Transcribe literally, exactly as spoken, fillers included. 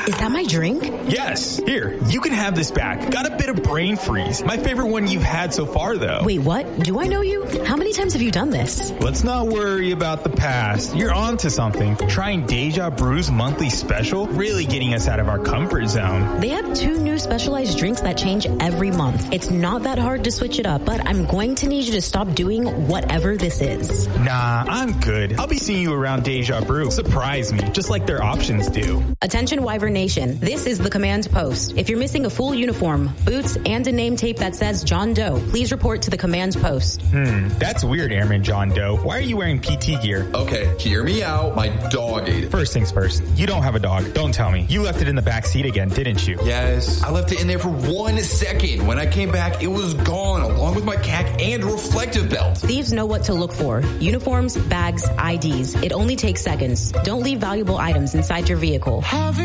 Is that my drink? Yes. Here, you can have this back. Got a bit of brain freeze. My favorite one you've had so far, though. Wait, what? Do I know you? How many times have you done this? Let's not worry about the past. You're on to something. Trying Deja Brew's monthly special, really getting us out of our comfort zone. They have two new specialized drinks that change every month. It's not that hard to switch it up, but I'm going to need you to stop doing whatever this is. Nah, I'm good. I'll be seeing you around Deja Brew. Surprise me, just like their options do. Attention Wyvern Nation, this is the Command Post. If you're missing a full uniform, boots, and a name tape that says John Doe, please report to the Command Post. Hmm, that's weird, Airman John Doe. Why are you wearing P T gear? Okay, hear me out. My dog ate it. First things first, you don't have a dog. Don't tell me. You left it in the back seat again, didn't you? Yes, I left it in there for one second. When I came back, it was gone, along with my C A C and reflective belt. Thieves know what to look for. Uniforms, bags, I Ds. It only takes seconds. Don't leave valuable items inside your vehicle.